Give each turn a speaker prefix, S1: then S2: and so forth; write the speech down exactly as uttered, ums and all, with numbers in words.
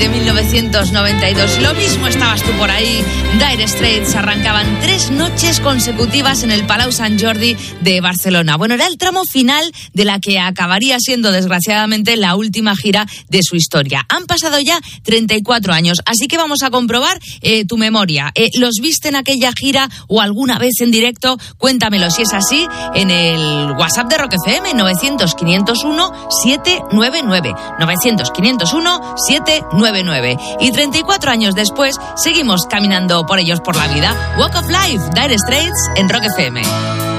S1: de mil novecientos noventa y dos. Lo mismo estabas tú por ahí. Dire Straits arrancaban tres noches consecutivas en el Palau Sant Jordi de Barcelona. Bueno, era el tramo final de la que acabaría siendo, desgraciadamente, la última gira de su historia. Han pasado ya treinta y cuatro años, así que vamos a comprobar eh, tu memoria. Eh, ¿Los viste en aquella gira o alguna vez en directo? Cuéntamelo, si es así, en el WhatsApp de Rock F M, novecientos, quinientos uno, setecientos noventa y nueve. novecientos, quinientos uno, setecientos noventa y nueve. Y treinta y cuatro años después, seguimos caminando por ellos por la vida. Walk of Life, Dire Straits en Rock F M.